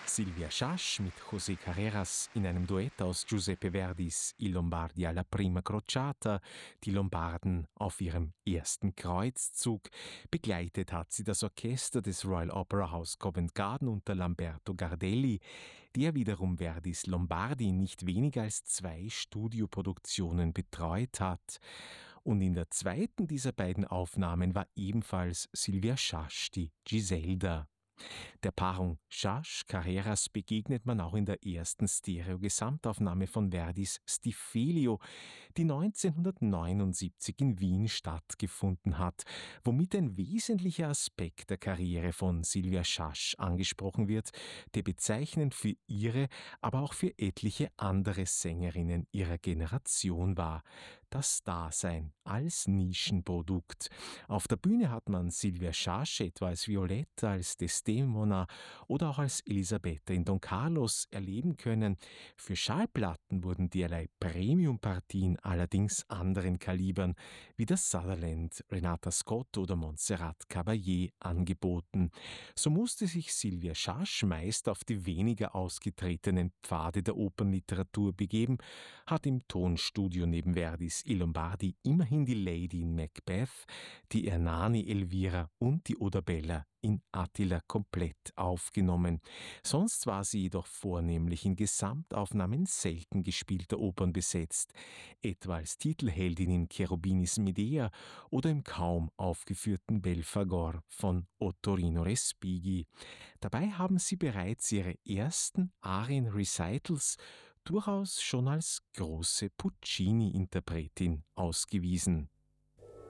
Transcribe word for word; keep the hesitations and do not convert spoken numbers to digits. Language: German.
Silvia Schasch mit José Carreras in einem Duett aus Giuseppe Verdis I Lombardi alla prima crociata, die Lombarden auf ihrem ersten Kreuzzug. Begleitet hat sie das Orchester des Royal Opera House Covent Garden unter Lamberto Gardelli, der wiederum Verdis Lombardi in nicht weniger als zwei Studioproduktionen betreut hat. Und in der zweiten dieser beiden Aufnahmen war ebenfalls Silvia Schasch die Giselda. Der Paarung Schasch-Carreras begegnet man auch in der ersten Stereo-Gesamtaufnahme von Verdis Stiffelio, die neunzehnhundertneunundsiebzig in Wien stattgefunden hat, womit ein wesentlicher Aspekt der Karriere von Silvia Schasch angesprochen wird, der bezeichnend für ihre, aber auch für etliche andere Sängerinnen ihrer Generation war: das Dasein als Nischenprodukt. Auf der Bühne hat man Silvia Schasch etwa als Violetta, als Desdemona oder auch als Elisabetta in Don Carlos erleben können. Für Schallplatten wurden derlei Premium-Partien allerdings anderen Kalibern wie das Sutherland, Renata Scott oder Montserrat Caballé angeboten. So musste sich Silvia Schasch meist auf die weniger ausgetretenen Pfade der Opernliteratur begeben, hat im Tonstudio neben Verdis I Lombardi immerhin die Lady in Macbeth, die Ernani Elvira und die Oda Bella in Attila komplett aufgenommen. Sonst war sie jedoch vornehmlich in Gesamtaufnahmen selten gespielter Opern besetzt, etwa als Titelheldin in Cherubinis Medea oder im kaum aufgeführten Belfagor von Ottorino Respighi. Dabei haben sie bereits ihre ersten Arien-Recitals durchaus schon als große Puccini-Interpretin ausgewiesen.